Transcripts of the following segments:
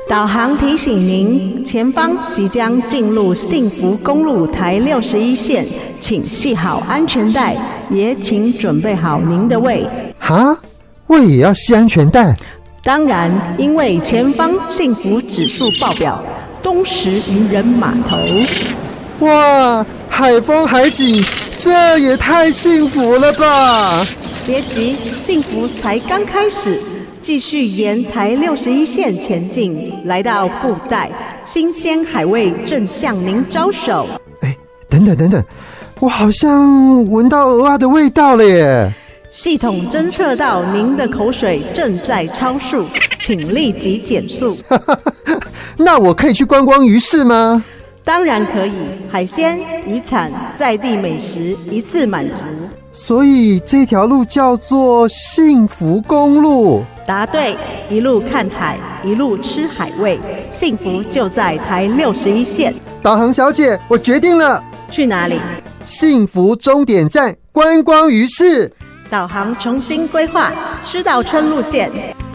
导航提醒您，前方即将进入幸福公路台61线，请系好安全带，也请准备好您的胃。 哈，胃也要系安全带？ 当然，因为前方幸福指数爆表，东石渔人码头。 哇，海风海景，这也太幸福了吧！ 别急，幸福才刚开始。继续沿台61线前进，来到布袋，新鲜海味正向您招手。 等等，我好像闻到蚵仔的味道了耶！ 系统侦测到您的口水正在超速，请立即减速。 那我可以去观光鱼市吗？ 当然可以，海鲜、渔产、在地美食一次满足。 所以这条路叫做幸福公路。 答对，一路看海，一路吃海味，幸福就在台61线。 导航小姐，我决定了。 去哪里？ 幸福终点站观光鱼市。 导航重新规划，吃到春路线。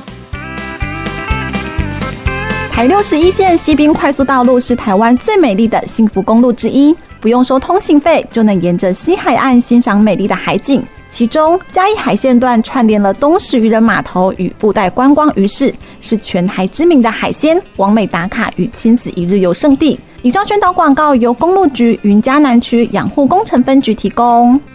台61线西滨快速道路是台湾最美丽的幸福公路之一，不用收通行费就能沿着西海岸欣赏美丽的海景。其中嘉义海线段串联了东石渔人码头与布袋观光鱼市，是全台知名的海鲜、网美打卡与亲子一日游胜地。以上宣导广告由公路局云嘉南区养护工程分局提供。